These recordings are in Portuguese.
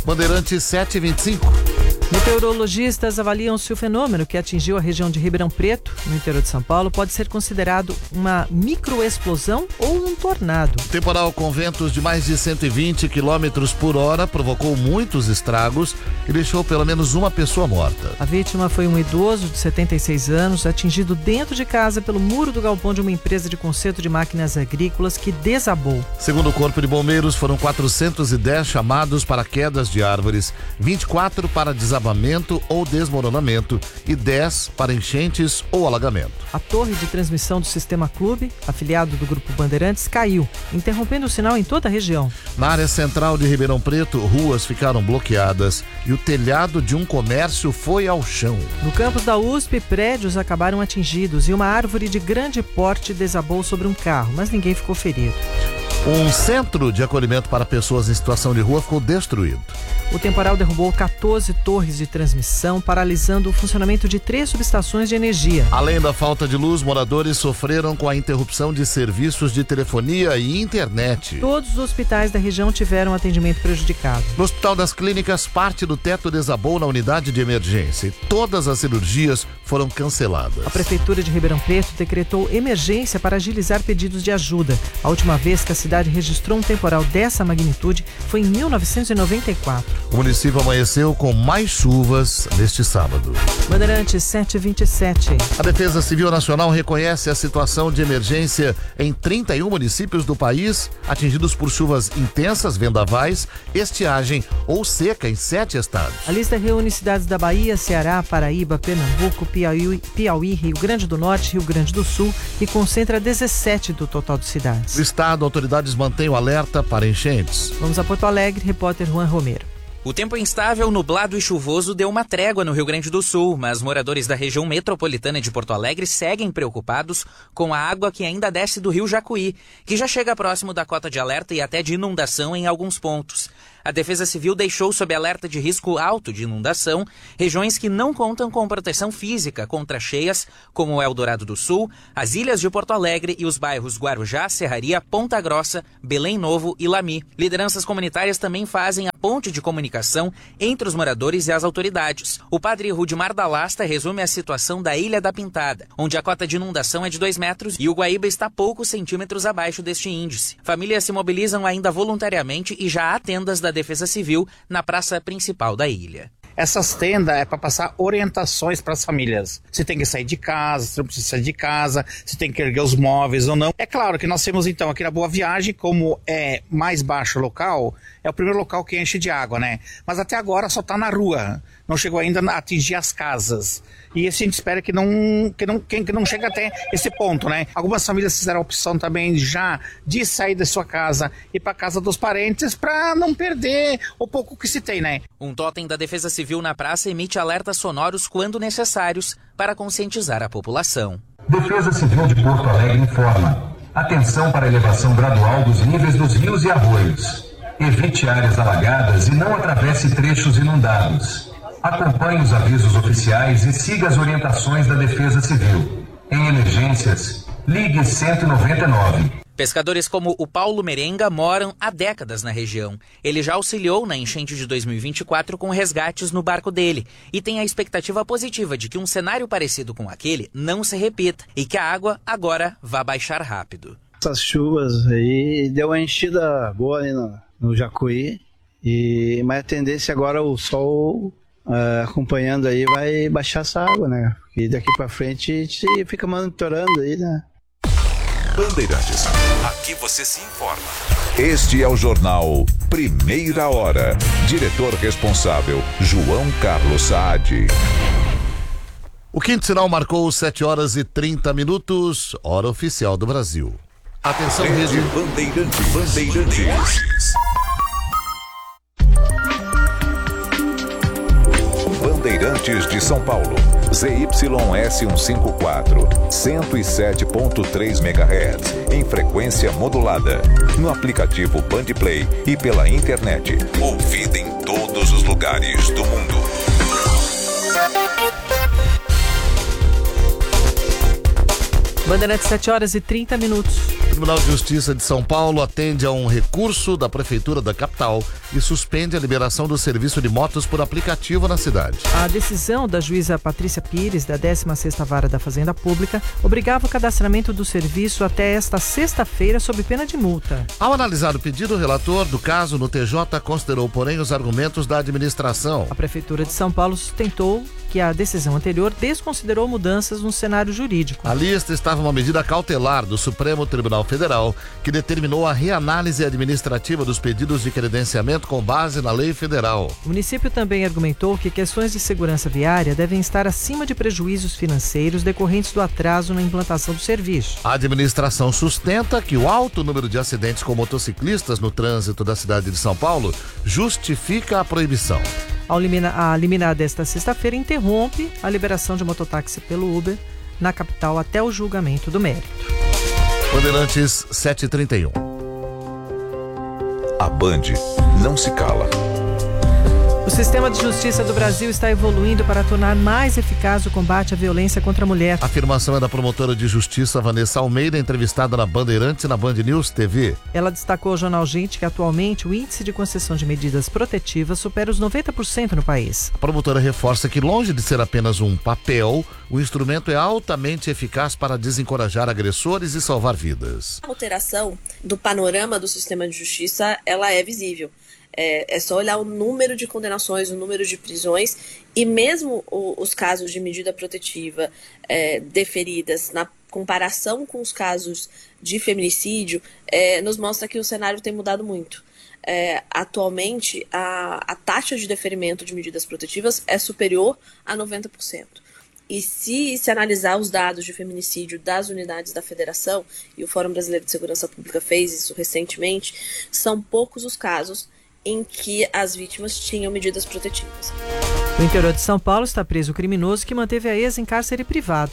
Bandeirantes 7h25. Meteorologistas avaliam se o fenômeno que atingiu a região de Ribeirão Preto, no interior de São Paulo, pode ser considerado uma microexplosão ou um tornado. O temporal com ventos de mais de 120 km por hora provocou muitos estragos e deixou pelo menos uma pessoa morta. A vítima foi um idoso de 76 anos, atingido dentro de casa pelo muro do galpão de uma empresa de conserto de máquinas agrícolas que desabou. Segundo o Corpo de Bombeiros, foram 410 chamados para quedas de árvores, 24 para desabamento ou desmoronamento e 10 para enchentes ou alagamento. A torre de transmissão do Sistema Clube, afiliado do Grupo Bandeirantes, caiu, interrompendo o sinal em toda a região. Na área central de Ribeirão Preto, ruas ficaram bloqueadas e o telhado de um comércio foi ao chão. No campus da USP, prédios acabaram atingidos e uma árvore de grande porte desabou sobre um carro, mas ninguém ficou ferido. Um centro de acolhimento para pessoas em situação de rua ficou destruído. O temporal derrubou 14 torres de transmissão, paralisando o funcionamento de 3 subestações de energia. Além da falta de luz, moradores sofreram com a interrupção de serviços de telefonia e internet. Todos os hospitais da região tiveram atendimento prejudicado. No Hospital das Clínicas, parte do teto desabou na unidade de emergência e todas as cirurgias foram canceladas. A Prefeitura de Ribeirão Preto decretou emergência para agilizar pedidos de ajuda. A última vez que a cidade registrou um temporal dessa magnitude foi em 1994. O município amanheceu com mais chuvas neste sábado. Bandeirantes 7h27. A Defesa Civil Nacional reconhece a situação de emergência em 31 municípios do país, atingidos por chuvas intensas, vendavais, estiagem ou seca em 7 estados. A lista reúne cidades da Bahia, Ceará, Paraíba, Pernambuco, Piauí, Rio Grande do Norte, Rio Grande do Sul e concentra 17 do total de cidades. No estado, autoridades mantêm o alerta para enchentes. Vamos a Porto Alegre, repórter Juan Romero. O tempo instável, nublado e chuvoso deu uma trégua no Rio Grande do Sul, mas moradores da região metropolitana de Porto Alegre seguem preocupados com a água que ainda desce do rio Jacuí, que já chega próximo da cota de alerta e até de inundação em alguns pontos. A Defesa Civil deixou sob alerta de risco alto de inundação regiões que não contam com proteção física contra cheias, como o Eldorado do Sul, as ilhas de Porto Alegre e os bairros Guarujá, Serraria, Ponta Grossa, Belém Novo e Lami. Lideranças comunitárias também fazem a ponte de comunicação entre os moradores e as autoridades. O padre Rudimar da Lasta resume a situação da Ilha da Pintada, onde a cota de inundação é de 2 metros e o Guaíba está poucos centímetros abaixo deste índice. Famílias se mobilizam ainda voluntariamente e já há tendas da Defesa Civil na praça principal da ilha. Essas tendas é para passar orientações para as famílias. Se tem que sair de casa, se não precisa sair de casa, se tem que erguer os móveis ou não. É claro que nós temos então aqui na Boa Viagem, como é mais baixo o local, é o primeiro local que enche de água, né? Mas até agora só está na rua, não chegou ainda a atingir as casas. E esse a gente espera que não chegue até esse ponto, né? Algumas famílias fizeram a opção também já de sair da sua casa e para casa dos parentes para não perder o pouco que se tem, né? Um totem da Defesa Civil na praça emite alertas sonoros quando necessários para conscientizar a população. Defesa Civil de Porto Alegre informa: atenção para a elevação gradual dos níveis dos rios e arroios. Evite áreas alagadas e não atravesse trechos inundados. Acompanhe os avisos oficiais e siga as orientações da Defesa Civil. Em emergências, ligue 199. Pescadores como o Paulo Merenga moram há décadas na região. Ele já auxiliou na enchente de 2024 com resgates no barco dele e tem a expectativa positiva de que um cenário parecido com aquele não se repita e que a água agora vá baixar rápido. Essas chuvas aí deu uma enchida boa ali no Jacuí, mas a tendência agora o sol acompanhando aí vai baixar essa água, né? E daqui pra frente a gente fica monitorando aí, né? Bandeirantes, aqui você se informa. Este é o jornal Primeira Hora. Diretor responsável, João Carlos Saad. O quinto sinal marcou 7h30, hora oficial do Brasil. Atenção, Rede Bandeirantes. Bandeirantes de São Paulo, ZYS154, 107.3 MHz, em frequência modulada, no aplicativo Bandplay e pela internet, ouvida em todos os lugares do mundo. Bandeirantes 7h30. Tribunal de Justiça de São Paulo atende a um recurso da Prefeitura da capital e suspende a liberação do serviço de motos por aplicativo na cidade. A decisão da juíza Patrícia Pires, da 16ª Vara da Fazenda Pública, obrigava o cadastramento do serviço até esta sexta-feira sob pena de multa. Ao analisar o pedido, o relator do caso no TJ considerou, porém, os argumentos da administração. A Prefeitura de São Paulo sustentou que a decisão anterior desconsiderou mudanças no cenário jurídico. A lista estava uma medida cautelar do Supremo Tribunal Federal que determinou a reanálise administrativa dos pedidos de credenciamento com base na lei federal. O município também argumentou que questões de segurança viária devem estar acima de prejuízos financeiros decorrentes do atraso na implantação do serviço. A administração sustenta que o alto número de acidentes com motociclistas no trânsito da cidade de São Paulo justifica a proibição. A liminar desta sexta-feira interrompe a liberação de mototáxi pelo Uber na capital até o julgamento do mérito. Bandeirantes 7h31. A Band não se cala. O sistema de justiça do Brasil está evoluindo para tornar mais eficaz o combate à violência contra a mulher. A afirmação é da promotora de justiça Vanessa Almeida, entrevistada na Bandeirantes e na Band News TV. Ela destacou ao jornal Gente que atualmente o índice de concessão de medidas protetivas supera os 90% no país. A promotora reforça que, longe de ser apenas um papel, o instrumento é altamente eficaz para desencorajar agressores e salvar vidas. A alteração do panorama do sistema de justiça, ela é visível. É só olhar o número de condenações, o número de prisões e mesmo os casos de medida protetiva deferidas na comparação com os casos de feminicídio, nos mostra que o cenário tem mudado muito. Atualmente, a taxa de deferimento de medidas protetivas é superior a 90%. E se analisar os dados de feminicídio das unidades da Federação, e o Fórum Brasileiro de Segurança Pública fez isso recentemente, são poucos os casos em que as vítimas tinham medidas protetivas. No interior de São Paulo está preso o criminoso que manteve a ex em cárcere privado.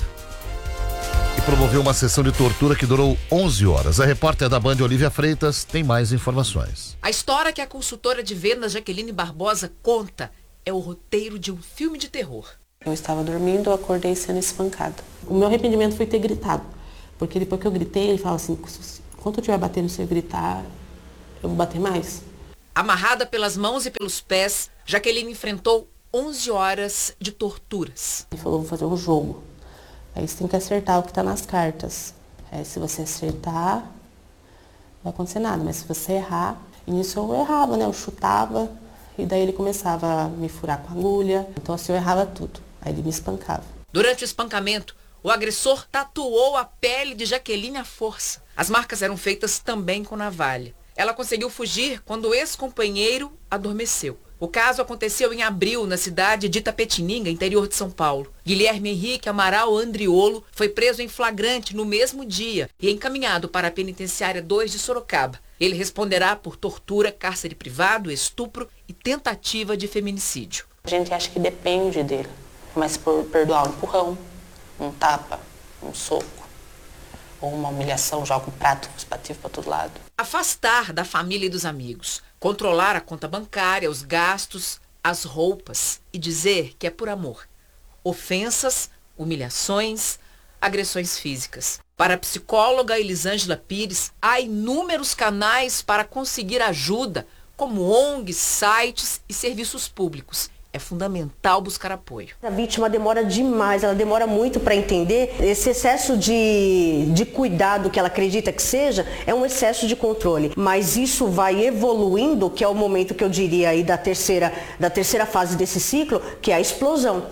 E promoveu uma sessão de tortura que durou 11 horas. A repórter da Band, Olivia Freitas, tem mais informações. A história que a consultora de vendas Jaqueline Barbosa conta é o roteiro de um filme de terror. Eu estava dormindo, eu acordei sendo espancada. O meu arrependimento foi ter gritado, porque depois que eu gritei, ele falava assim, quando eu estiver batendo, se eu gritar, eu vou bater mais. Amarrada pelas mãos e pelos pés, Jaqueline enfrentou 11 horas de torturas. Ele falou, vou fazer um jogo. Aí você tem que acertar o que está nas cartas. Aí se você acertar, não vai acontecer nada. Mas se você errar, e nisso eu errava, né? Eu chutava, e daí ele começava a me furar com a agulha. Então assim eu errava tudo. Aí ele me espancava. Durante o espancamento, o agressor tatuou a pele de Jaqueline à força. As marcas eram feitas também com navalha. Ela conseguiu fugir quando o ex-companheiro adormeceu. O caso aconteceu em abril, na cidade de Itapetininga, interior de São Paulo. Guilherme Henrique Amaral Andriolo foi preso em flagrante no mesmo dia e encaminhado para a penitenciária 2 de Sorocaba. Ele responderá por tortura, cárcere privado, estupro e tentativa de feminicídio. A gente acha que depende dele, mas por perdoar um empurrão, um tapa, um soco, ou uma humilhação, joga um prato espativo para todo lado. Afastar da família e dos amigos, controlar a conta bancária, os gastos, as roupas e dizer que é por amor. Ofensas, humilhações, agressões físicas. Para a psicóloga Elisângela Pires, há inúmeros canais para conseguir ajuda, como ONGs, sites e serviços públicos. É fundamental buscar apoio. A vítima demora demais, ela demora muito para entender. Esse excesso de cuidado que ela acredita que seja, é um excesso de controle. Mas isso vai evoluindo, que é o momento que eu diria aí da terceira fase desse ciclo, que é a explosão.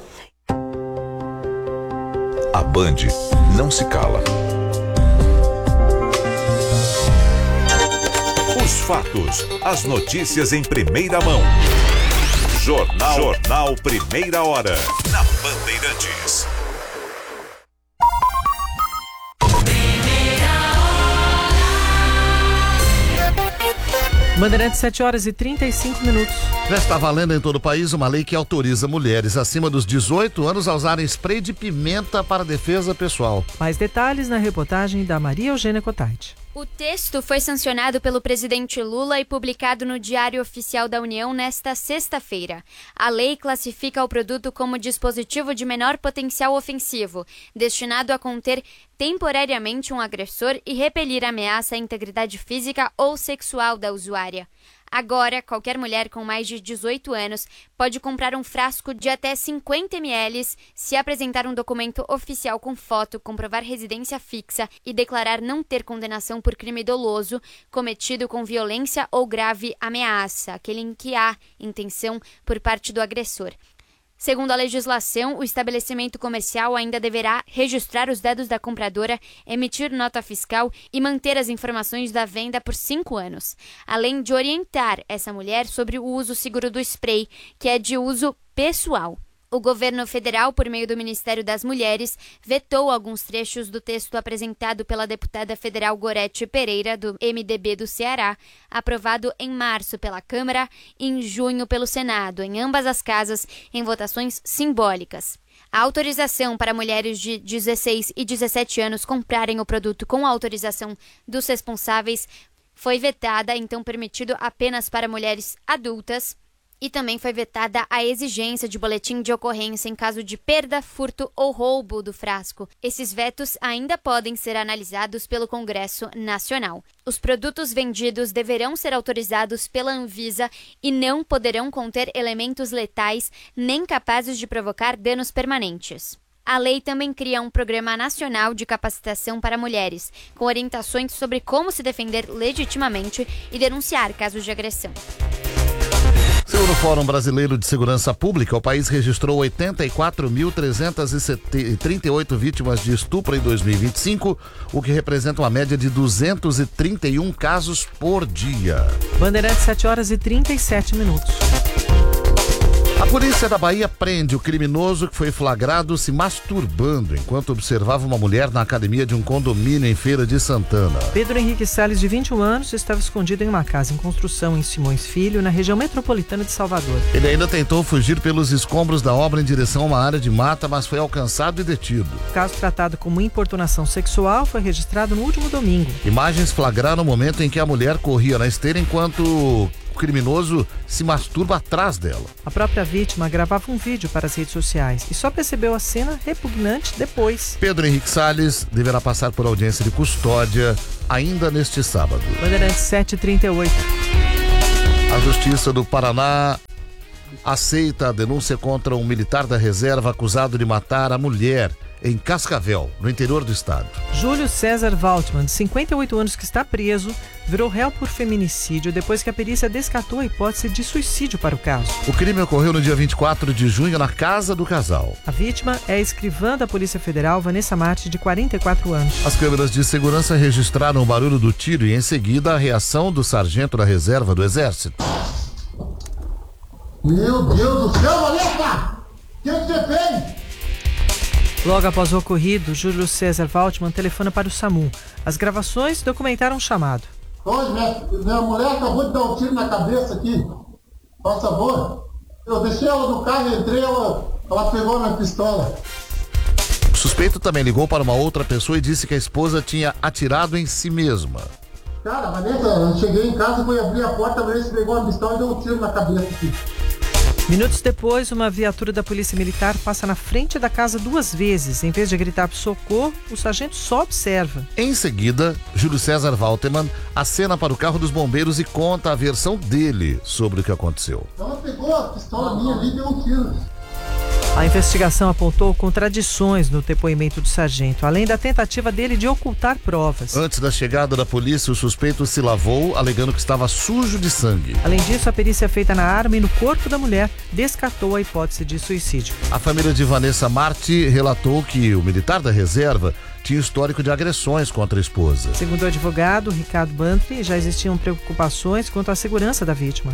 A Band não se cala. Os fatos, as notícias em primeira mão. Jornal Primeira Hora, na Bandeirantes. Bandeirantes, 7h35. Já está valendo em todo o país uma lei que autoriza mulheres acima dos 18 anos a usarem spray de pimenta para defesa pessoal. Mais detalhes na reportagem da Maria Eugênia Cotaiti. O texto foi sancionado pelo presidente Lula e publicado no Diário Oficial da União nesta sexta-feira. A lei classifica o produto como dispositivo de menor potencial ofensivo, destinado a conter temporariamente um agressor e repelir ameaça à integridade física ou sexual da usuária. Agora, qualquer mulher com mais de 18 anos pode comprar um frasco de até 50 ml se apresentar um documento oficial com foto, comprovar residência fixa e declarar não ter condenação por crime doloso cometido com violência ou grave ameaça, aquele em que há intenção por parte do agressor. Segundo a legislação, o estabelecimento comercial ainda deverá registrar os dados da compradora, emitir nota fiscal e manter as informações da venda por 5 anos, além de orientar essa mulher sobre o uso seguro do spray, que é de uso pessoal. O governo federal, por meio do Ministério das Mulheres, vetou alguns trechos do texto apresentado pela deputada federal Gorete Pereira, do MDB do Ceará, aprovado em março pela Câmara e em junho pelo Senado, em ambas as casas, em votações simbólicas. A autorização para mulheres de 16 e 17 anos comprarem o produto com a autorização dos responsáveis foi vetada, então permitido apenas para mulheres adultas. E também foi vetada a exigência de boletim de ocorrência em caso de perda, furto ou roubo do frasco. Esses vetos ainda podem ser analisados pelo Congresso Nacional. Os produtos vendidos deverão ser autorizados pela Anvisa e não poderão conter elementos letais nem capazes de provocar danos permanentes. A lei também cria um programa nacional de capacitação para mulheres, com orientações sobre como se defender legitimamente e denunciar casos de agressão. Segundo o Fórum Brasileiro de Segurança Pública, o país registrou 84.338 vítimas de estupro em 2025, o que representa uma média de 231 casos por dia. Bandeirantes, 7h37. A polícia da Bahia prende o criminoso que foi flagrado se masturbando enquanto observava uma mulher na academia de um condomínio em Feira de Santana. Pedro Henrique Salles, de 21 anos, estava escondido em uma casa em construção em Simões Filho, na região metropolitana de Salvador. Ele ainda tentou fugir pelos escombros da obra em direção a uma área de mata, mas foi alcançado e detido. O caso, tratado como importunação sexual, foi registrado no último domingo. Imagens flagraram o momento em que a mulher corria na esteira enquanto o criminoso se masturba atrás dela. A própria vítima gravava um vídeo para as redes sociais e só percebeu a cena repugnante depois. Pedro Henrique Salles deverá passar por audiência de custódia ainda neste sábado. Bandeirantes, 7h38. A Justiça do Paraná aceita a denúncia contra um militar da reserva acusado de matar a mulher em Cascavel, no interior do estado. Júlio César Waltman, de 58 anos, que está preso, virou réu por feminicídio depois que a perícia descartou a hipótese de suicídio para o caso. O crime ocorreu no dia 24 de junho na casa do casal. A vítima é a escrivã da Polícia Federal, Vanessa Marte, de 44 anos. As câmeras de segurança registraram o barulho do tiro e, em seguida, a reação do sargento da reserva do Exército. Meu Deus do céu, Vanessa! O que você fez? Logo após o ocorrido, Júlio César Waltman telefona para o SAMU. As gravações documentaram o chamado. Oi, minha mulher acabou de dar um tiro na cabeça aqui. Por favor. Eu deixei ela no carro e entrei, ela pegou a minha pistola. O suspeito também ligou para uma outra pessoa e disse que a esposa tinha atirado em si mesma. Cara, Vanessa, eu cheguei em casa, fui abrir a porta, a Vanessa pegou a pistola e deu um tiro na cabeça aqui. Minutos depois, uma viatura da Polícia Militar passa na frente da casa 2 vezes. Em vez de gritar por socorro, o sargento só observa. Em seguida, Júlio César Walterman acena para o carro dos bombeiros e conta a versão dele sobre o que aconteceu. Ela pegou a pistola minha ali e deu um tiro. A investigação apontou contradições no depoimento do sargento, além da tentativa dele de ocultar provas. Antes da chegada da polícia, o suspeito se lavou, alegando que estava sujo de sangue. Além disso, a perícia feita na arma e no corpo da mulher descartou a hipótese de suicídio. A família de Vanessa Marte relatou que o militar da reserva tinha histórico de agressões contra a esposa. Segundo o advogado Ricardo Bantri, já existiam preocupações quanto à segurança da vítima.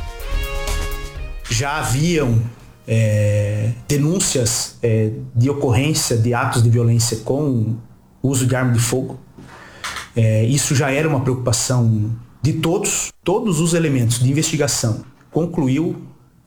Já haviam denúncias de ocorrência de atos de violência com uso de arma de fogo. Isso já era uma preocupação de todos os elementos de investigação. Concluiu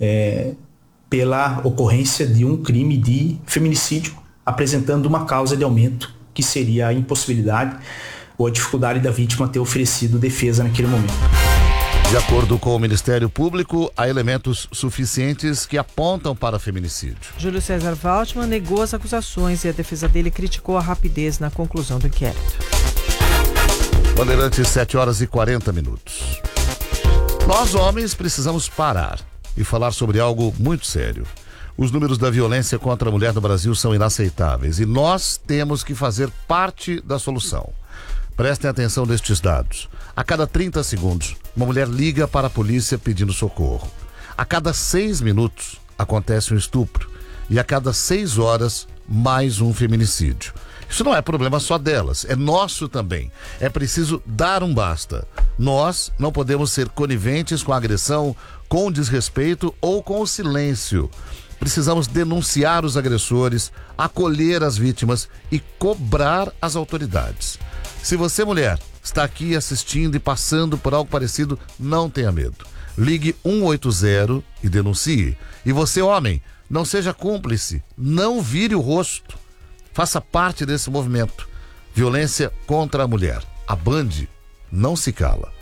pela ocorrência de um crime de feminicídio, apresentando uma causa de aumento, que seria a impossibilidade ou a dificuldade da vítima ter oferecido defesa naquele momento. De acordo com o Ministério Público, há elementos suficientes que apontam para feminicídio. Júlio César Waltman negou as acusações e a defesa dele criticou a rapidez na conclusão do inquérito. Bandeirantes, 7h40. Nós, homens, precisamos parar e falar sobre algo muito sério. Os números da violência contra a mulher no Brasil são inaceitáveis e nós temos que fazer parte da solução. Prestem atenção nestes dados. A cada 30 segundos, uma mulher liga para a polícia pedindo socorro. A cada 6 minutos, acontece um estupro. E a cada 6 horas, mais um feminicídio. Isso não é problema só delas, é nosso também. É preciso dar um basta. Nós não podemos ser coniventes com a agressão, com o desrespeito ou com o silêncio. Precisamos denunciar os agressores, acolher as vítimas e cobrar as autoridades. Se você, mulher, está aqui assistindo e passando por algo parecido, não tenha medo. Ligue 180 e denuncie. E você, homem, não seja cúmplice, não vire o rosto. Faça parte desse movimento. Violência contra a mulher. A Band não se cala.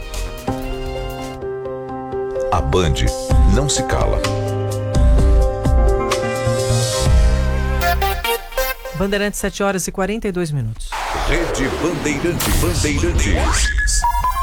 A Band não se cala. Bandeirantes, 7h42. Rede Bandeirantes.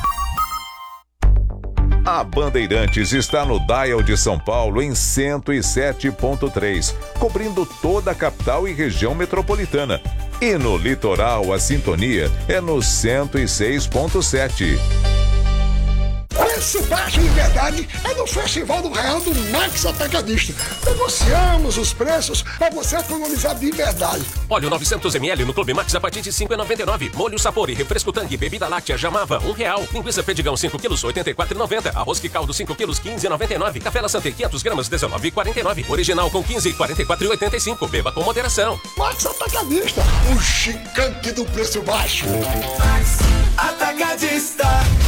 A Bandeirantes está no Dial de São Paulo em 107.3, cobrindo toda a capital e região metropolitana. E no litoral, a sintonia é no 106.7. Preço baixo de verdade é no Festival do Real do Max Atacadista. Negociamos os preços para você economizar de verdade. Óleo 900ml no Clube Max a partir de R$ 5,99. Molho Sapori, refresco Tang, bebida láctea Jamava, R$1. Linguiça Perdigão 5 kg, R$ 84,90. Arroz que caldo 5 kg, R$ 15,99. Café La Santé 500 gramas, R$ 19,49. Original com 15, R$ 44,85. Beba com moderação. Max Atacadista, o gigante do preço baixo. Max Atacadista.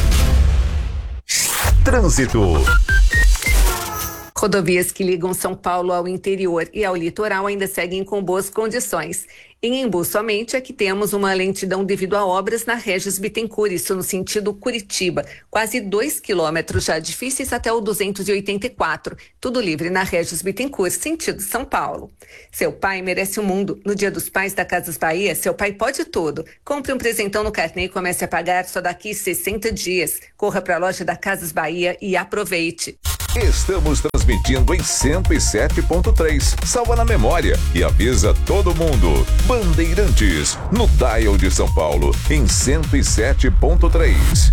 Trânsito. Rodovias que ligam São Paulo ao interior e ao litoral ainda seguem com boas condições. Em Embu somente é que temos uma lentidão devido a obras na Regis Bittencourt, isso no sentido Curitiba. Quase 2 quilômetros já difíceis até o 284. Tudo livre na Regis Bittencourt, sentido São Paulo. Seu pai merece o mundo. No Dia dos Pais da Casas Bahia, seu pai pode tudo. Compre um presentão no carnê e comece a pagar só daqui 60 dias. Corra para a loja da Casas Bahia e aproveite. Estamos transmitindo em 107.3. Salva na memória e avisa todo mundo. Bandeirantes, no Dial de São Paulo, em 107.3.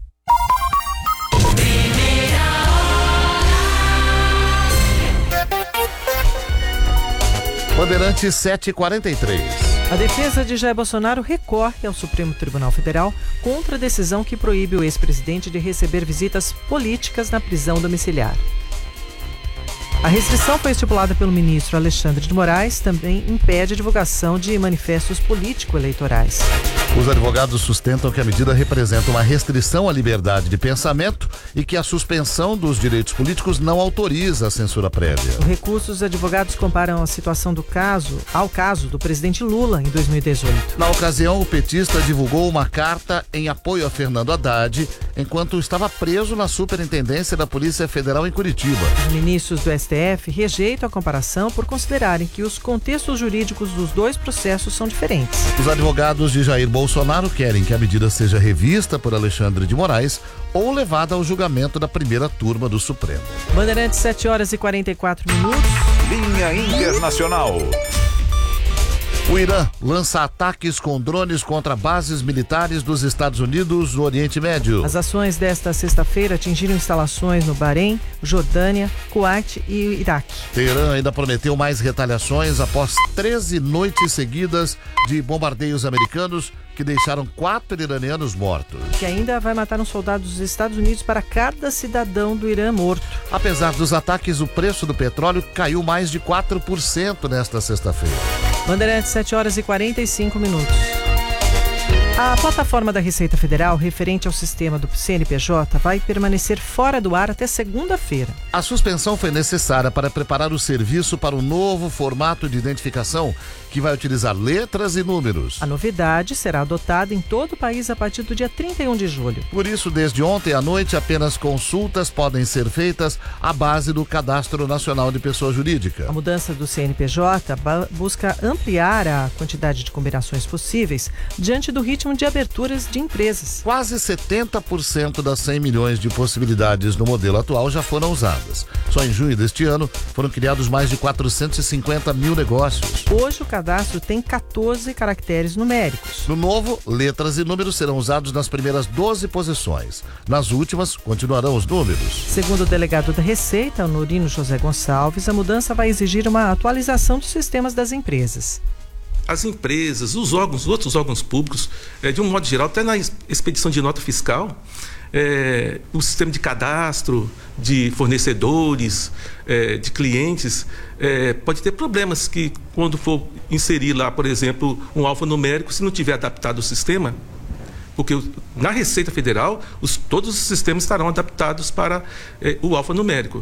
Bandeirantes, 7h43. A defesa de Jair Bolsonaro recorre ao Supremo Tribunal Federal contra a decisão que proíbe o ex-presidente de receber visitas políticas na prisão domiciliar. A restrição foi estipulada pelo ministro Alexandre de Moraes, também impede a divulgação de manifestos político-eleitorais. Os advogados sustentam que a medida representa uma restrição à liberdade de pensamento e que a suspensão dos direitos políticos não autoriza a censura prévia. No recurso, os advogados comparam a situação do caso ao caso do presidente Lula em 2018. Na ocasião, o petista divulgou uma carta em apoio a Fernando Haddad, enquanto estava preso na Superintendência da Polícia Federal em Curitiba. Os ministros do STF rejeitam a comparação por considerarem que os contextos jurídicos dos dois processos são diferentes. Os advogados de Jair Bolsonaro querem que a medida seja revista por Alexandre de Moraes ou levada ao julgamento da primeira turma do Supremo. Bandeirantes, 7h44. Linha Internacional. O Irã lança ataques com drones contra bases militares dos Estados Unidos no Oriente Médio. As ações desta sexta-feira atingiram instalações no Bahrein, Jordânia, Kuwait e Iraque. Teherã ainda prometeu mais retaliações após 13 noites seguidas de bombardeios americanos que deixaram 4 iranianos mortos. Que ainda vai matar um soldado dos Estados Unidos para cada cidadão do Irã morto. Apesar dos ataques, o preço do petróleo caiu mais de 4% nesta sexta-feira. Bandeirantes, 7h45. A plataforma da Receita Federal referente ao sistema do CNPJ vai permanecer fora do ar até segunda-feira. A suspensão foi necessária para preparar o serviço para um novo formato de identificação que vai utilizar letras e números. A novidade será adotada em todo o país a partir do dia 31 de julho. Por isso, desde ontem à noite, apenas consultas podem ser feitas à base do Cadastro Nacional de Pessoa Jurídica. A mudança do CNPJ busca ampliar a quantidade de combinações possíveis diante do ritmo de aberturas de empresas. Quase 70% das 100 milhões de possibilidades no modelo atual já foram usadas. Só em junho deste ano foram criados mais de 450 mil negócios. Hoje o cadastro tem 14 caracteres numéricos. No novo, letras e números serão usados nas primeiras 12 posições. Nas últimas, continuarão os números. Segundo o delegado da Receita, Honorino José Gonçalves, a mudança vai exigir uma atualização dos sistemas das empresas. As empresas, os outros órgãos públicos, de um modo geral, até na expedição de nota fiscal, o sistema de cadastro de fornecedores, de clientes, pode ter problemas que quando for inserir lá, por exemplo, um alfanumérico, se não tiver adaptado o sistema, porque na Receita Federal, todos os sistemas estarão adaptados para o alfanumérico.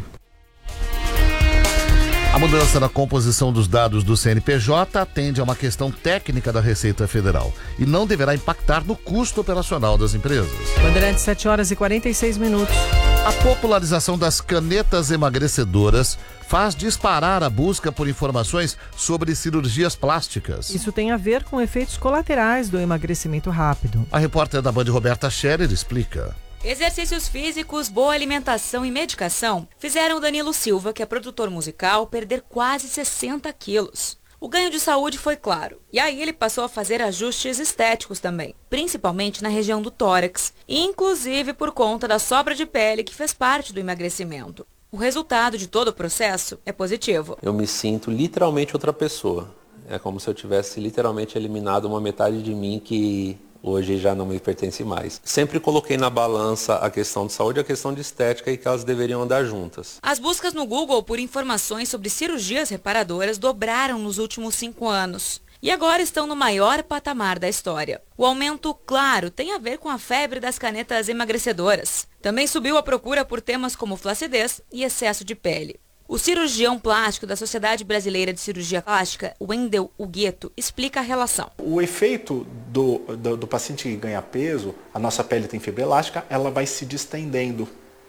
A mudança na composição dos dados do CNPJ atende a uma questão técnica da Receita Federal e não deverá impactar no custo operacional das empresas. Bandeirantes, 7 horas e 46 minutos. A popularização das canetas emagrecedoras faz disparar a busca por informações sobre cirurgias plásticas. Isso tem a ver com efeitos colaterais do emagrecimento rápido. A repórter da Band, Roberta Scherer, explica. Exercícios físicos, boa alimentação e medicação fizeram Danilo Silva, que é produtor musical, perder quase 60 quilos. O ganho de saúde foi claro, e aí ele passou a fazer ajustes estéticos também, principalmente na região do tórax, inclusive por conta da sobra de pele que fez parte do emagrecimento. O resultado de todo o processo é positivo. Eu me sinto literalmente outra pessoa. É como se eu tivesse literalmente eliminado uma metade de mim que hoje já não me pertence mais. Sempre coloquei na balança a questão de saúde e a questão de estética e que elas deveriam andar juntas. As buscas no Google por informações sobre cirurgias reparadoras dobraram nos últimos 5 anos. E agora estão no maior patamar da história. O aumento, claro, tem a ver com a febre das canetas emagrecedoras. Também subiu a procura por temas como flacidez e excesso de pele. O cirurgião plástico da Sociedade Brasileira de Cirurgia Plástica, Wendel Hugueto, explica a relação. O efeito do paciente que ganha peso, a nossa pele tem fibra elástica, ela vai se distendendo.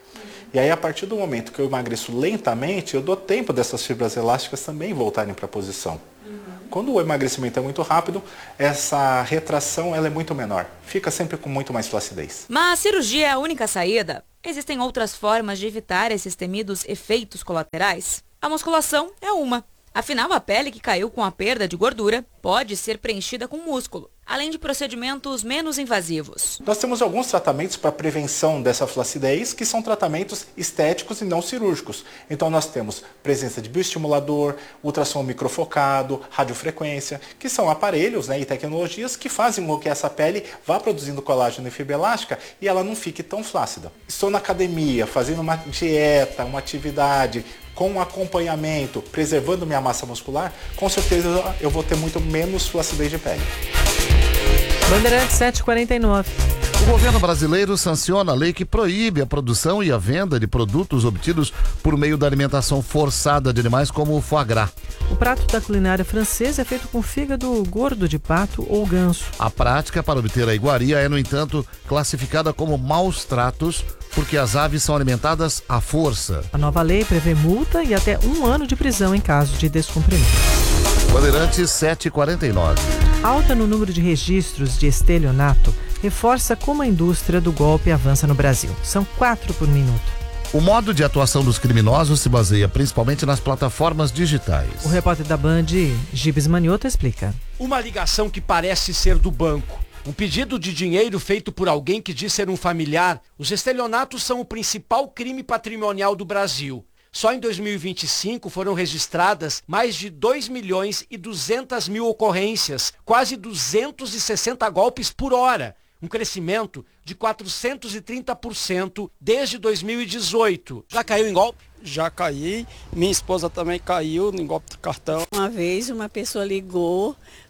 E aí, a partir do momento que eu emagreço lentamente, eu dou tempo dessas fibras elásticas também voltarem para a posição. Quando o emagrecimento é muito rápido, essa retração ela é muito menor. Fica sempre com muito mais flacidez. Mas a cirurgia é a única saída? Existem outras formas de evitar esses temidos efeitos colaterais? A musculação é uma. Afinal, a pele que caiu com a perda de gordura pode ser preenchida com músculo, além de procedimentos menos invasivos. Nós temos alguns tratamentos para prevenção dessa flacidez, que são tratamentos estéticos e não cirúrgicos. Então nós temos presença de bioestimulador, ultrassom microfocado, radiofrequência, que são aparelhos, e tecnologias que fazem com que essa pele vá produzindo colágeno e fibra elástica e ela não fique tão flácida. Estou na academia, fazendo uma dieta, uma atividade, com um acompanhamento, preservando minha massa muscular, com certeza eu vou ter muito menos flacidez de pele. Bandeirantes, 7h49. O governo brasileiro sanciona a lei que proíbe a produção e a venda de produtos obtidos por meio da alimentação forçada de animais, como o foie gras. O prato da culinária francesa é feito com fígado gordo de pato ou ganso. A prática para obter a iguaria é, no entanto, classificada como maus tratos, porque as aves são alimentadas à força. A nova lei prevê multa e até 1 ano de prisão em caso de descumprimento. Bandeirantes, 7h49. Alta no número de registros de estelionato reforça como a indústria do golpe avança no Brasil. São 4 por minuto. O modo de atuação dos criminosos se baseia principalmente nas plataformas digitais. O repórter da Band, Gibes Manioto, explica. Uma ligação que parece ser do banco. Um pedido de dinheiro feito por alguém que diz ser um familiar. Os estelionatos são o principal crime patrimonial do Brasil. Só em 2025 foram registradas mais de 2.200.000 ocorrências, quase 260 golpes por hora, um crescimento de 430% desde 2018. Já caiu em golpe? Já caí. Minha esposa também caiu em golpe do cartão. Uma vez uma pessoa ligou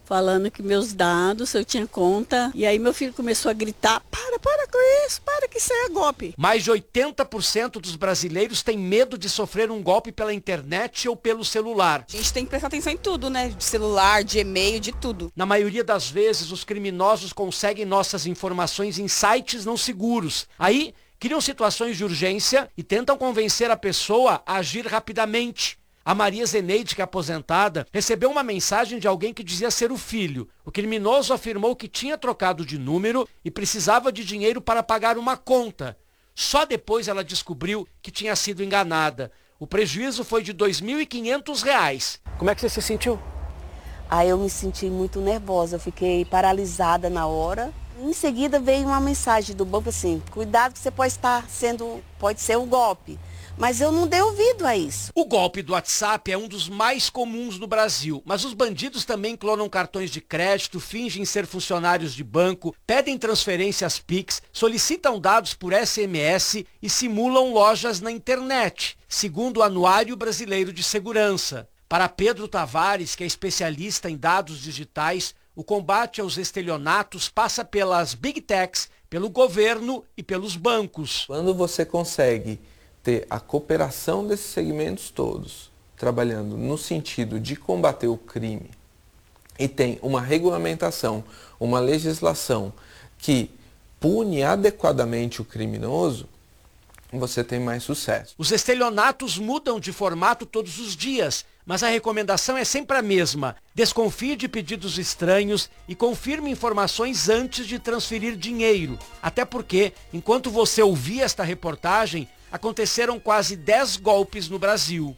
falando que meus dados, eu tinha conta. E aí meu filho começou a gritar, para com isso, para que isso é golpe. Mais de 80% dos brasileiros têm medo de sofrer um golpe pela internet ou pelo celular. A gente tem que prestar atenção em tudo, né? De celular, de e-mail, de tudo. Na maioria das vezes, os criminosos conseguem nossas informações em sites não seguros. Aí, criam situações de urgência e tentam convencer a pessoa a agir rapidamente. A Maria Zeneide, que é aposentada, recebeu uma mensagem de alguém que dizia ser o filho. O criminoso afirmou que tinha trocado de número e precisava de dinheiro para pagar uma conta. Só depois ela descobriu que tinha sido enganada. O prejuízo foi de R$ 2.500. Como é que você se sentiu? Eu me senti muito nervosa, eu fiquei paralisada na hora. Em seguida veio uma mensagem do banco assim, cuidado que você pode ser um golpe. Mas eu não dei ouvido a isso. O golpe do WhatsApp é um dos mais comuns no Brasil, mas os bandidos também clonam cartões de crédito, fingem ser funcionários de banco, pedem transferências Pix, solicitam dados por SMS e simulam lojas na internet, segundo o Anuário Brasileiro de Segurança. Para Pedro Tavares, que é especialista em dados digitais, o combate aos estelionatos passa pelas Big Techs, pelo governo e pelos bancos. Quando você consegue ter a cooperação desses segmentos todos, trabalhando no sentido de combater o crime, e tem uma regulamentação, uma legislação que pune adequadamente o criminoso, você tem mais sucesso. Os estelionatos mudam de formato todos os dias, mas a recomendação é sempre a mesma. Desconfie de pedidos estranhos e confirme informações antes de transferir dinheiro. Até porque, enquanto você ouvia esta reportagem, aconteceram quase 10 golpes no Brasil.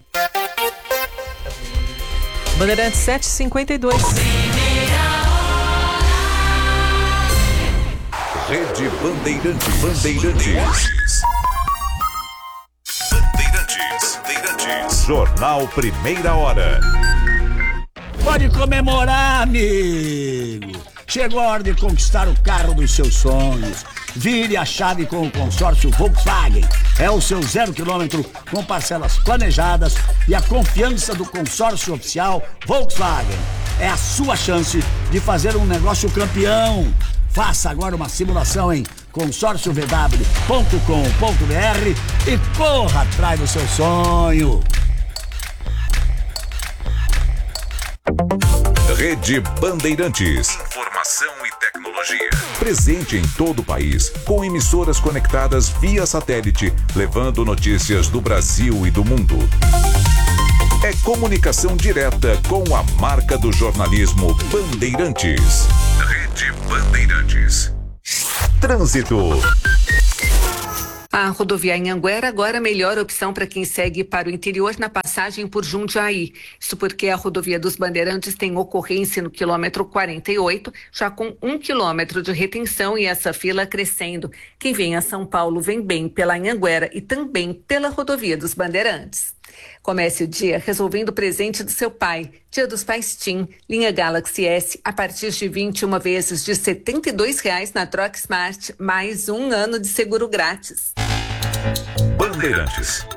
Bandeirantes 752. Rede Bandeirantes. Jornal Primeira Hora. Pode comemorar, amigo. Chegou a hora de conquistar o carro dos seus sonhos. Vire a chave com o consórcio Volkswagen. É o seu 0 km com parcelas planejadas e a confiança do consórcio oficial Volkswagen. É a sua chance de fazer um negócio campeão. Faça agora uma simulação em consórciovw.com.br e corra atrás do seu sonho. Rede Bandeirantes. Informação e tecnologia. Presente em todo o país, com emissoras conectadas via satélite, levando notícias do Brasil e do mundo. É comunicação direta com a marca do jornalismo Bandeirantes. Rede Bandeirantes. Trânsito. A rodovia Anhanguera agora a melhor opção para quem segue para o interior na passagem por Jundiaí. Isso porque a rodovia dos Bandeirantes tem ocorrência no quilômetro 48, já com 1 quilômetro de retenção e essa fila crescendo. Quem vem a São Paulo vem bem pela Anhanguera e também pela rodovia dos Bandeirantes. Comece o dia resolvendo o presente do seu pai. Dia dos Pais TIM, linha Galaxy S, a partir de 21 vezes de R$ 72,00 na troca Smart, mais 1 ano de seguro grátis. Bandeirantes.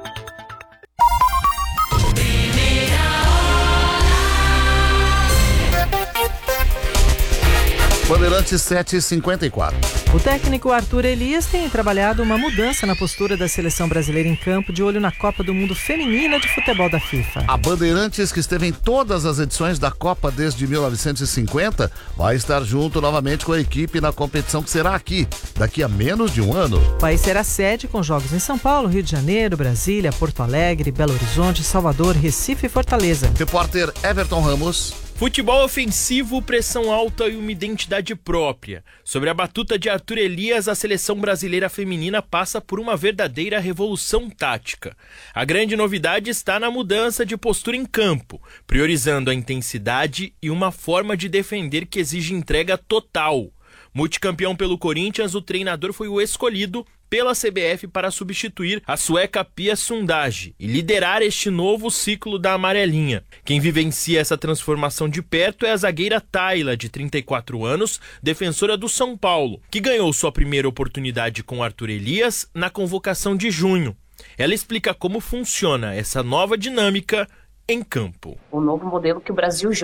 Bandeirantes 754. O técnico Arthur Elias tem trabalhado uma mudança na postura da seleção brasileira em campo, de olho na Copa do Mundo Feminina de Futebol da FIFA. A Bandeirantes, que esteve em todas as edições da Copa desde 1950, vai estar junto novamente com a equipe na competição que será aqui, daqui a menos de um ano. O país será sede com jogos em São Paulo, Rio de Janeiro, Brasília, Porto Alegre, Belo Horizonte, Salvador, Recife e Fortaleza. Repórter Everton Ramos. Futebol ofensivo, pressão alta e uma identidade própria. Sobre a batuta de Arthur Elias, a seleção brasileira feminina passa por uma verdadeira revolução tática. A grande novidade está na mudança de postura em campo, priorizando a intensidade e uma forma de defender que exige entrega total. Multicampeão pelo Corinthians, o treinador foi o escolhido pela CBF para substituir a sueca Pia Sundhage e liderar este novo ciclo da amarelinha. Quem vivencia essa transformação de perto é a zagueira Tayla, de 34 anos, defensora do São Paulo, que ganhou sua primeira oportunidade com Arthur Elias na convocação de junho. Ela explica como funciona essa nova dinâmica em campo. O novo modelo que o Brasil joga.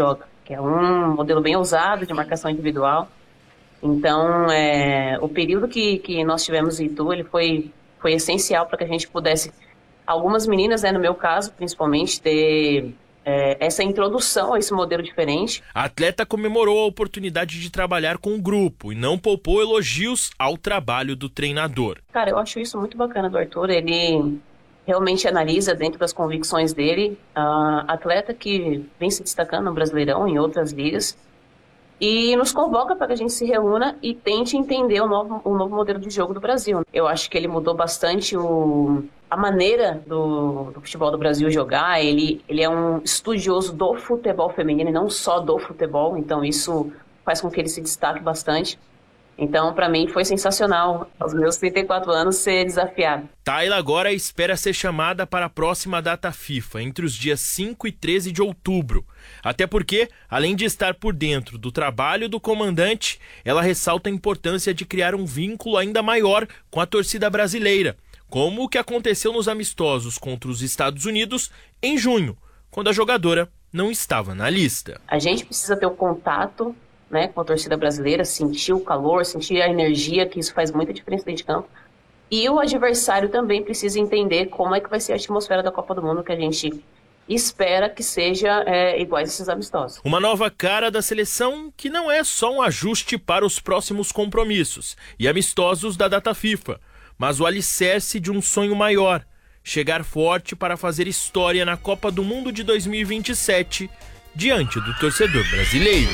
que é um modelo bem ousado de marcação individual. Então, o período que nós tivemos em Itu, ele foi essencial para que a gente pudesse, algumas meninas, no meu caso, principalmente, ter essa introdução a esse modelo diferente. A atleta comemorou a oportunidade de trabalhar com o grupo e não poupou elogios ao trabalho do treinador. Cara, eu acho isso muito bacana do Arthur, ele realmente analisa dentro das convicções dele a atleta que vem se destacando no Brasileirão, em outras ligas, e nos convoca para que a gente se reúna e tente entender o novo modelo de jogo do Brasil. Eu acho que ele mudou bastante a maneira do futebol do Brasil jogar. Ele é um estudioso do futebol feminino e não só do futebol, então isso faz com que ele se destaque bastante. Então, para mim, foi sensacional, aos meus 34 anos, ser desafiado. Tayla agora espera ser chamada para a próxima data FIFA, entre os dias 5 e 13 de outubro. Até porque, além de estar por dentro do trabalho do comandante, ela ressalta a importância de criar um vínculo ainda maior com a torcida brasileira, como o que aconteceu nos amistosos contra os Estados Unidos em junho, quando a jogadora não estava na lista. A gente precisa ter o contato, com a torcida brasileira, sentir o calor, sentir a energia, que isso faz muita diferença dentro de campo. E o adversário também precisa entender como é que vai ser a atmosfera da Copa do Mundo, que a gente espera que seja igual a esses amistosos. Uma nova cara da seleção que não é só um ajuste para os próximos compromissos e amistosos da data FIFA, mas o alicerce de um sonho maior, chegar forte para fazer história na Copa do Mundo de 2027, diante do torcedor brasileiro.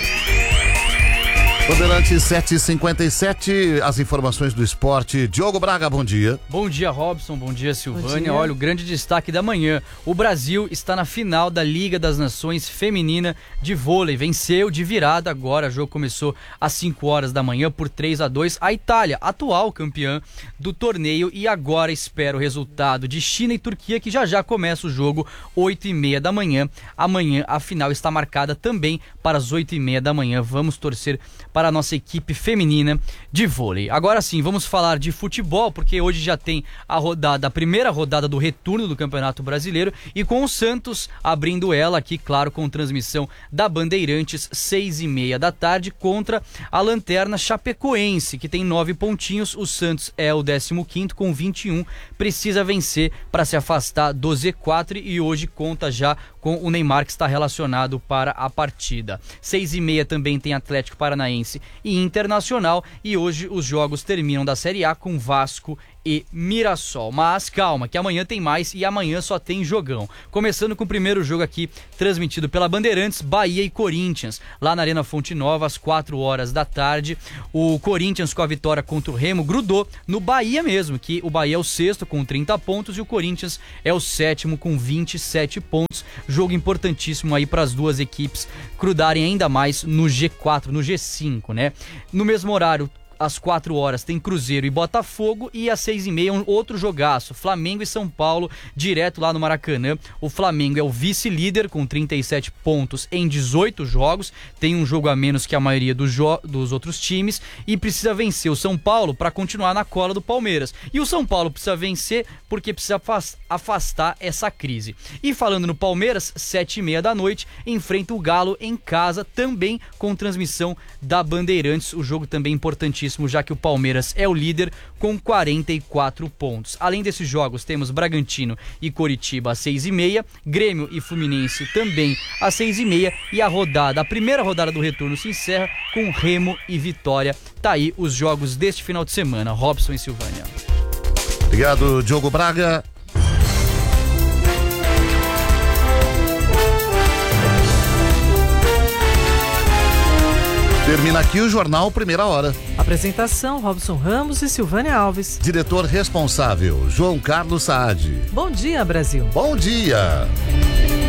Bandeirantes 7h57, as informações do esporte. Diogo Braga, bom dia. Bom dia, Robson. Bom dia, Silvânia. Bom dia. Olha, o grande destaque da manhã. O Brasil está na final da Liga das Nações Feminina de Vôlei. Venceu de virada agora. O jogo começou às 5 horas da manhã por 3-2. A Itália, atual campeã do torneio. E agora espera o resultado de China e Turquia, que já começa o jogo 8h30 da manhã. Amanhã a final está marcada também para as 8h30 da manhã. Vamos torcer para a nossa equipe feminina de vôlei. Agora sim, vamos falar de futebol, porque hoje já tem a primeira rodada do retorno do Campeonato Brasileiro, e com o Santos abrindo ela aqui, claro, com transmissão da Bandeirantes, 6h30 da tarde, contra a Lanterna Chapecoense, que tem 9 pontinhos. O Santos é o 15º com 21, precisa vencer para se afastar do Z4, e hoje conta já com o Neymar, que está relacionado para a partida. 6h30 também tem Atlético Paranaense e Internacional, e hoje os jogos terminam da Série A com Vasco e Mirassol. Mas calma, que amanhã tem mais, e amanhã só tem jogão. Começando com o primeiro jogo aqui, transmitido pela Bandeirantes, Bahia e Corinthians, lá na Arena Fonte Nova, às 4 horas da tarde. O Corinthians, com a vitória contra o Remo, grudou no Bahia mesmo, que o Bahia é o 6º com 30 pontos e o Corinthians é o 7º com 27 pontos. Jogo importantíssimo aí para as duas equipes grudarem ainda mais no G4, no G5, né? No mesmo horário, às 4 horas tem Cruzeiro e Botafogo, e às 6h30 um outro jogaço, Flamengo e São Paulo, direto lá no Maracanã. O Flamengo é o vice-líder com 37 pontos em 18 jogos, tem um jogo a menos que a maioria dos outros times, e precisa vencer o São Paulo para continuar na cola do Palmeiras. E o São Paulo precisa vencer porque precisa afastar essa crise. E falando no Palmeiras, 7h30 da noite, enfrenta o Galo em casa, também com transmissão da Bandeirantes. O jogo também importantíssimo, já que o Palmeiras é o líder com 44 pontos. Além desses jogos, temos Bragantino e Coritiba às 6h30, Grêmio e Fluminense também às 6h30, e a primeira rodada do retorno se encerra com Remo e Vitória. Tá aí os jogos deste final de semana. Robson e Silvânia. Obrigado, Diogo Braga. Termina aqui o Jornal Primeira Hora. Apresentação, Robson Ramos e Silvânia Alves. Diretor responsável, João Carlos Saad. Bom dia, Brasil. Bom dia.